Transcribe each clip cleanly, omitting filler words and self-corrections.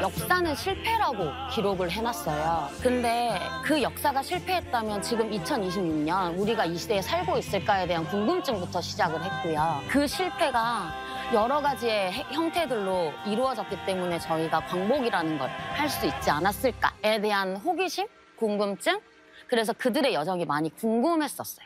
역사는 실패라고 기록을 해놨어요. 근데 그 역사가 실패했다면 지금 2026년 우리가 이 시대에 살고 있을까에 대한 궁금증부터 시작을 했고요. 그 실패가 여러 가지의 형태들로 이루어졌기 때문에 저희가 광복이라는 걸 할 수 있지 않았을까에 대한 호기심, 궁금증, 그래서 그들의 여정이 많이 궁금했었어요.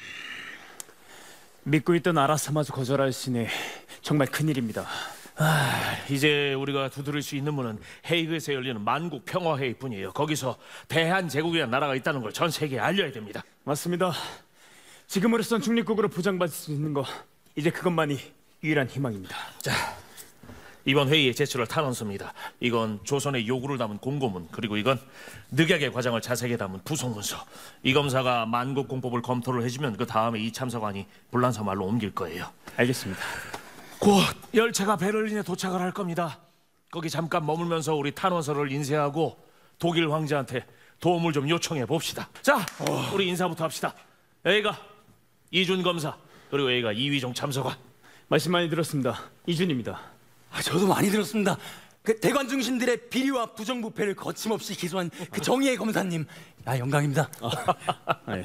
믿고 있던 아라사마주 거절하시니 정말 큰일입니다. 이제 우리가 두드릴 수 있는 문은 헤이그에서 열리는 만국 평화회의뿐이에요. 거기서 대한제국이라는 나라가 있다는 걸 전 세계에 알려야 됩니다. 맞습니다. 지금으로선 중립국으로 보장받을 수 있는 거 이제 그것만이 유일한 희망입니다. 자, 이번 회의에 제출할 탄원서입니다. 이건 조선의 요구를 담은 공고문, 그리고 이건 늑약의 과정을 자세하게 담은 부속문서. 이 검사가 만국 공법을 검토를 해주면 그 다음에 이 참사관이 불란서 말로 옮길 거예요. 알겠습니다. 곧 열차가 베를린에 도착을 할 겁니다. 거기 잠깐 머물면서 우리 탄원서를 인쇄하고 독일 황제한테 도움을 좀 요청해 봅시다. 자, 우리 인사부터 합시다. A가 이준 검사, 그리고 A가 이휘종 참서관. 말씀 많이 들었습니다. 이준입니다. 저도 많이 들었습니다. 그 대관 중신들의 비리와 부정부패를 거침없이 기소한 그 정의의 검사님, 영광입니다. 예.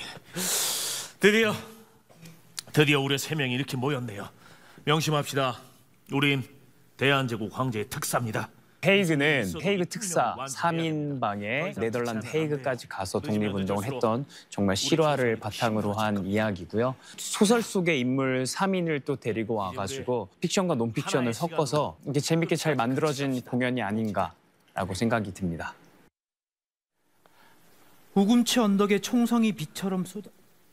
드디어 우리 세 명이 이렇게 모였네요. 명심합시다. 우린 대한제국 황제의 특사입니다. 헤이그는 헤이그 특사 3인방에 네덜란드 헤이그까지 가서 독립운동을 했던 정말 실화를 바탕으로 한 이야기고요. 소설 속의 인물 3인을 또 데리고 와가지고 픽션과 논픽션을 섞어서 이게 재밌게 잘 만들어진 공연이 아닌가라고 생각이 듭니다. 우금치 언덕에 총성이 비처럼 쏟아...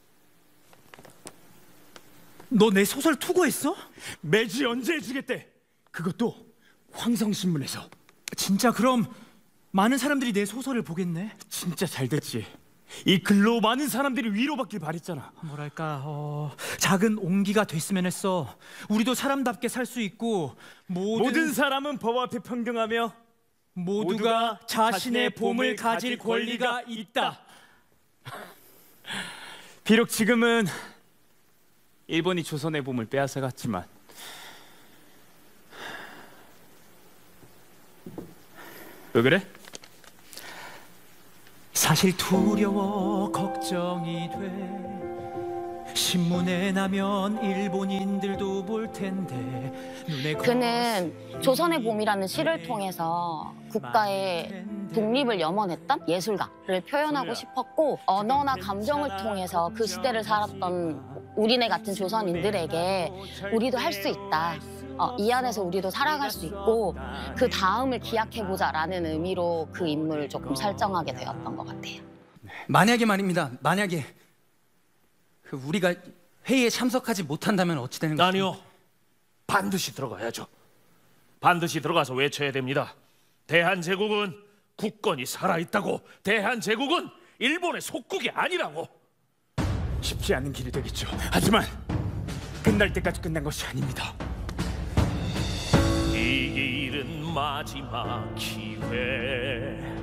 너 내 소설 투고했어? 매주 언제 해주겠대? 그것도 황성신문에서. 진짜 그럼 많은 사람들이 내 소설을 보겠네? 진짜 잘 됐지. 이 글로 많은 사람들이 위로받길 바랬잖아. 뭐랄까, 작은 온기가 됐으면 했어. 우리도 사람답게 살 수 있고 모든 사람은 법 앞에 평등하며 모두가 자신의 봄을 가질 권리가 있다. 비록 지금은 일본이 조선의 봄을 빼앗아갔지만 왜 그래? 사실 두려워 걱정이 돼. 신문에 나면 일본인들도 볼 텐데 눈에 그는 조선의 봄이라는 시를 통해서 국가의 독립을 염원했던 예술가를 표현하고 싶었고, 언어나 감정을 통해서 그 시대를 살았던 우리네 같은 조선인들에게 우리도 할 수 있다, 이 안에서 우리도 살아갈 수 있고 그 다음을 기약해보자라는 의미로 그 인물을 조금 설정하게 되었던 것 같아요. 만약에 말입니다. 만약에 우리가 회의에 참석하지 못한다면 어찌 되는 거죠? 아니요, 반드시 들어가야죠. 반드시 들어가서 외쳐야 됩니다. 대한제국은 국권이 살아있다고. 대한제국은 일본의 속국이 아니라고. 쉽지 않은 길이 되겠죠. 하지만 끝날 때까지 끝난 것이 아닙니다. 이 길은 마지막 기회.